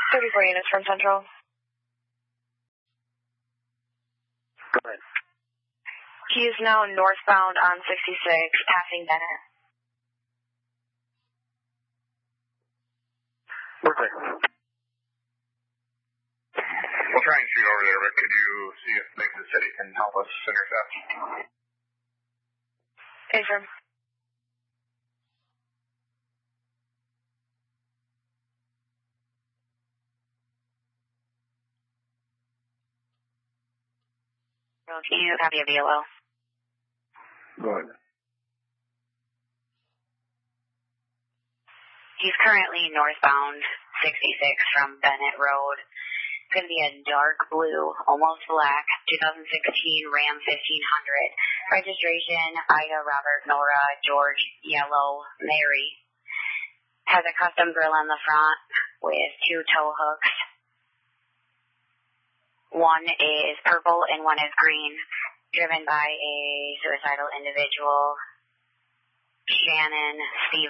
34 units from Central. Go ahead. He is now northbound on 66, passing Bennett. Perfect. We'll try and shoot over there, but could you see if maybe the city can help us intercept? Affirm. Can you copy a VLO? Go ahead. He's currently northbound 66 from Bennett Road. It's going to be a dark blue, almost black, 2016 Ram 1500. Registration, Ida, Robert, Nora, George, Yellow, Mary. Has a custom grill on the front with 2 tow hooks. One is purple and one is green, driven by a suicidal individual, Shannon Stevens.